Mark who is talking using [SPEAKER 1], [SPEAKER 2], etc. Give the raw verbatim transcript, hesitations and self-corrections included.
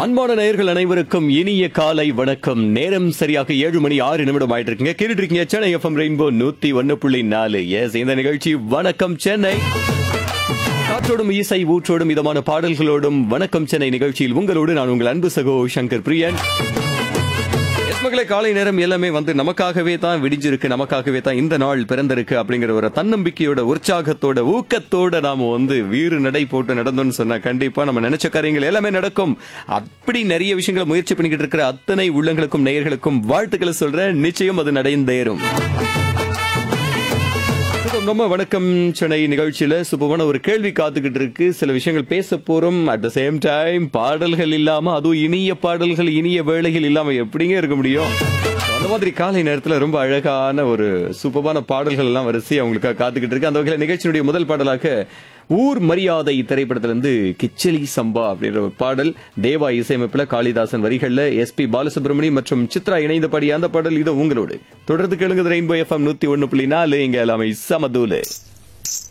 [SPEAKER 1] அன்பான நேயர்கள் அனைவருக்கும் இனிய காலை வணக்கம். நேரம் சரியாக ஏழு மணி ஆறு நிமிடம் ஆயிட்டு இருக்குங்க. கேட்டுட்டு இருக்கீங்க சென்னை எஃப்எம் ரெயின்போ நூத்தி ஒன்னு புள்ளி நாலு. எஸ், இந்த நிகழ்ச்சி வணக்கம் சென்னை. காற்றோடும் இசை ஊற்றோடும் இதமான பாடல்களோடும் வணக்கம் சென்னை நிகழ்ச்சியில் உங்களோடு நான் உங்கள் அன்பு சகோ சங்கர் பிரியன். மக்களை, காலை நேரம் எல்லாமே வந்து நமக்காகவே தான் விடிஞ்சிருக்கு, நமக்காகவே தான் இந்த நாள் பிறந்திருக்கு அப்படிங்கிற ஒரு தன்னம்பிக்கையோட, உற்சாகத்தோட, ஊக்கத்தோட நாம வந்து வீறு நடை போட்டு நடந்தோம்னு சொன்னா கண்டிப்பா நம்ம நினைச்ச காரியங்கள் எல்லாமே நடக்கும். அப்படி நிறைய விஷயங்களை முயற்சி பண்ணிக்கிட்டு இருக்கிற அத்தனை உள்ளங்களுக்கும் நேயர்களுக்கும் வாழ்த்துக்களை சொல்றேன். நிச்சயம் அது நடைந்தேறும். நம்ம வணக்கம் சென்னை நிகழ்ச்சியில சுபமான ஒரு கேள்வி காத்துக்கிட்டு இருக்கு. சில விஷயங்கள் பேச போறோம். அட் த சேம் டைம் பாடல்கள் இல்லாம, அதுவும் இனிய பாடல்கள் இனிய வேளைகள் இல்லாம எப்படிங்க இருக்க முடியும்? அந்த மாதிரி காலை நேரத்துல ரொம்ப அழகான ஒரு சூப்பரான பாடல்கள் எல்லாம் வரிசை அவங்களுக்காக காத்துக்கிட்டு இருக்கு. அந்த வகையில் நிகழ்ச்சியினுடைய முதல் பாடலாக ஊர் மரியாதை திரைப்படத்திலிருந்து கிச்சலி சம்பா அப்படின்ற ஒரு பாடல், தேவா இசையமைப்புல, காளிதாசன் வரிகள்ல, எஸ் பி பாலசுப்ரமணியம் மற்றும் சித்ரா இணைந்த பாடிய அந்த பாடல் இது உங்களோடு. தொடர்ந்து கேளுங்க ரெயின்போ எஃப்எம் நூத்தி ஒன்னு புள்ளி நாலு. இங்க எல்லாமே சமதூலு.